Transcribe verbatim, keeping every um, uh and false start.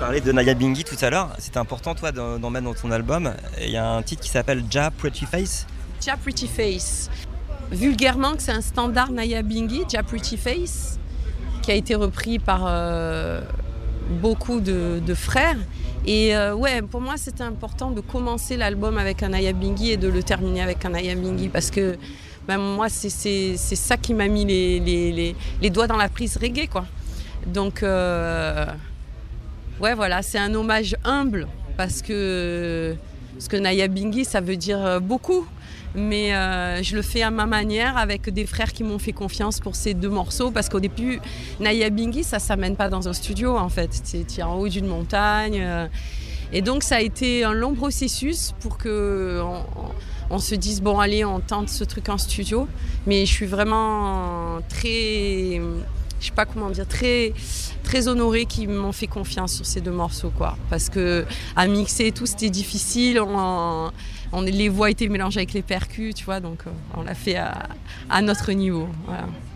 parlais de Naya Bingi tout à l'heure. C'était important, toi, d'en, d'en mettre dans ton album. Il y a un titre qui s'appelle Ja Pretty Face. Ja Pretty Face. Vulgairement, que c'est un standard Naya Bingi, Ja Pretty Face, qui a été repris par euh, beaucoup de, de frères. Et euh, ouais, pour moi, c'était important de commencer l'album avec un Naya Bingi et de le terminer avec un Naya Bingi parce que ben, moi, c'est, c'est, c'est ça qui m'a mis les, les, les, les doigts dans la prise reggae, quoi. Donc, euh, ouais, voilà, c'est un hommage humble parce que, parce que Naya Bingi, ça veut dire beaucoup. Mais euh, je le fais à ma manière avec des frères qui m'ont fait confiance pour ces deux morceaux parce qu'au début, Naya Bingi, ça ne s'amène pas dans un studio en fait. Tu es en haut d'une montagne. Euh, et donc ça a été un long processus pour qu'on on, on se dise bon allez, on tente ce truc en studio. Mais je suis vraiment très, je sais pas comment dire, très, très honorée qu'ils m'ont fait confiance sur ces deux morceaux quoi. Parce que à mixer et tout, c'était difficile. On, On, les voix étaient mélangées avec les percus, tu vois, donc euh, on l'a fait à, à notre niveau. Voilà.